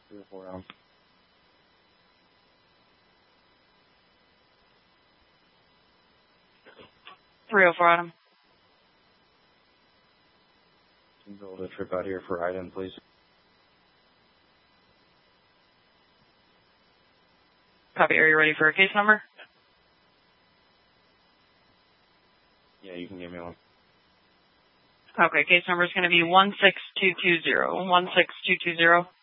304 Adam. 304 Adam. Can you build a trip out here for item, please? Copy. Are you ready for a case number? Yeah, you can give me one. Okay, case number is going to be 16220. 16220.